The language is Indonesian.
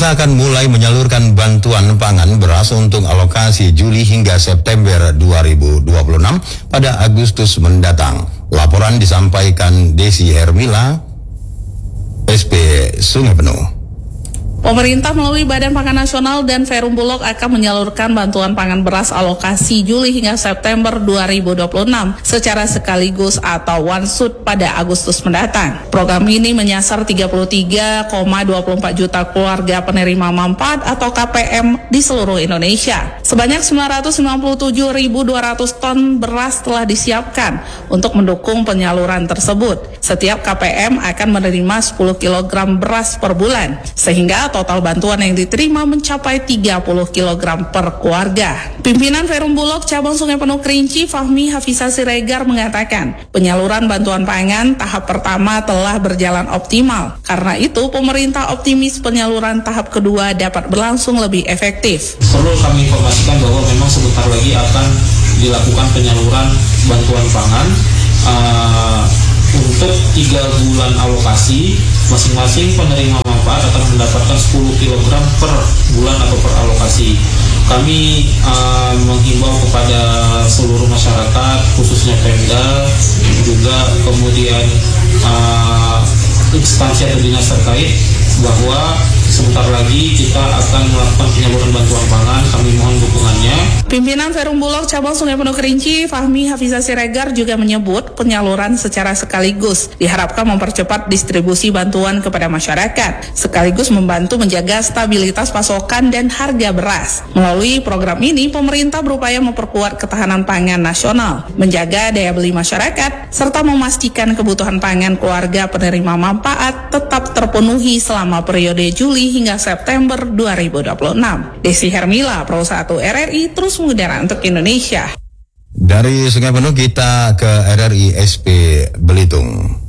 Pemerintah akan mulai menyalurkan bantuan pangan beras untuk alokasi Juli hingga September 2026 pada Agustus mendatang. Laporan disampaikan Desi Hermila, SP Sungai Penuh. Pemerintah melalui Badan Pangan Nasional dan Perum Bulog akan menyalurkan bantuan pangan beras alokasi Juli hingga September 2026 secara sekaligus atau one shot pada Agustus mendatang. Program ini menyasar 33,24 juta keluarga penerima manfaat atau KPM di seluruh Indonesia. Sebanyak 997.200 ton beras telah disiapkan untuk mendukung penyaluran tersebut. Setiap KPM akan menerima 10 kg beras per bulan, sehingga total bantuan yang diterima mencapai 30 kg per keluarga. Pimpinan Perum Bulog Cabang Sungai Penuh Kerinci, Fahmi Hafizah Siregar mengatakan, penyaluran bantuan pangan tahap pertama telah berjalan optimal. Karena itu, pemerintah optimis penyaluran tahap kedua dapat berlangsung lebih efektif. Perlu kami informasikan bahwa memang sebentar lagi akan dilakukan penyaluran bantuan pangan untuk 3 bulan alokasi. Masing-masing penerima manfaat akan mendapatkan 10 kg per bulan atau per alokasi. Kami menghimbau kepada seluruh masyarakat, khususnya Pemda, juga kemudian instansi atau dinas terkait, bahwa sebentar lagi kita akan melakukan penyaluran bantuan pangan. Kami mohon dukungannya. Pimpinan Perum Bulog Cabang Sungai Penuh Kerinci, Fahmi Hafizah Siregar juga menyebut penyaluran secara sekaligus diharapkan mempercepat distribusi bantuan kepada masyarakat, sekaligus membantu menjaga stabilitas pasokan dan harga beras. Melalui program ini, pemerintah berupaya memperkuat ketahanan pangan nasional, menjaga daya beli masyarakat, serta memastikan kebutuhan pangan keluarga penerima manfaat tetap terpenuhi selama periode Juli hingga September 2026. Desi Hermila, Pro 1 RRI, terus mengudara untuk Indonesia. Dari Sungai Penuh kita ke RRI SP Belitung.